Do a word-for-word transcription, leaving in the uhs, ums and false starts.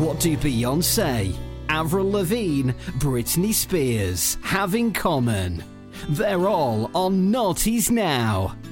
What do Beyonce, Avril Lavigne, Britney Spears have in common? They're all on Naughties Now.